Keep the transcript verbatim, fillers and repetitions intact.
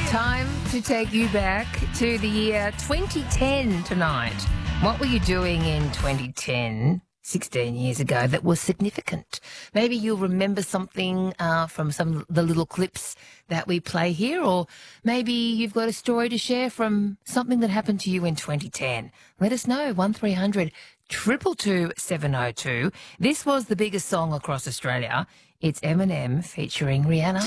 Time to take you back to the year twenty ten tonight. What were you doing in twenty ten, sixteen years ago, that was significant? Maybe you'll remember something uh, from some of the little clips that we play here, or maybe you've got a story to share from something that happened to you in twenty ten. Let us know, one three hundred two two two seven oh two. This was the biggest song across Australia. It's Eminem featuring Rihanna.